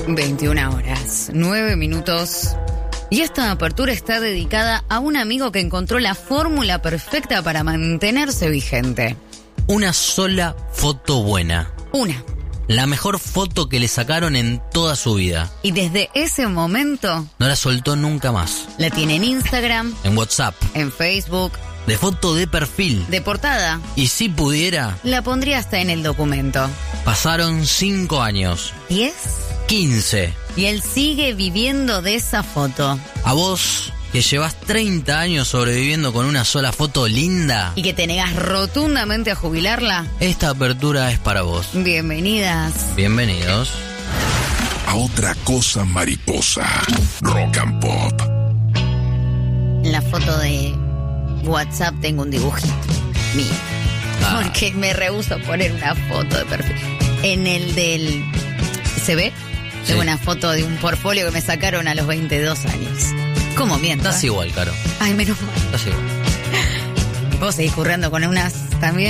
21 horas, 9 minutos. Y esta apertura está dedicada a un amigo que encontró la fórmula perfecta para mantenerse vigente. Una sola foto buena. Una. La mejor foto que le sacaron en toda su vida. Y desde ese momento No la soltó nunca más. la tiene en Instagram, En WhatsApp. en Facebook, De foto de perfil. de portada. Y si pudiera, La pondría hasta en el documento. pasaron 5 años. 10. 15. Y él sigue viviendo de esa foto. A vos, que llevas 30 años sobreviviendo con una sola foto linda, Y que te negás rotundamente a jubilarla. esta apertura es para vos. Bienvenidas. Bienvenidos. A otra cosa mariposa. Rock and Pop. En la foto de WhatsApp tengo un dibujito mío. Ah. Porque me rehúso a poner una foto de perfil. En el del... ¿Se ve? Tengo Sí. una foto de un portfolio que me sacaron a los 22 años. ¿Cómo miento? Estás igual, Caro. Ay, menos mal. Estás igual. ¿Vos seguís currando con unas también?